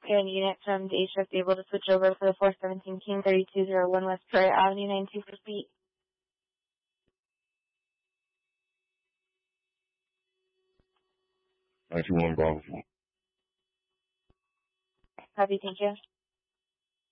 and unit from day shift able to switch over for the 417 King 3201 West Prairie Avenue 92 for speed. 91 Bravo. Copy, thank you.